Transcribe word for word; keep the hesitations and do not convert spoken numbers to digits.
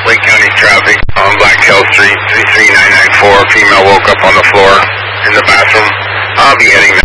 Lake County traffic on Black Hill Street, three three nine nine four. Female woke up on the floor in the bathroom. I'll be heading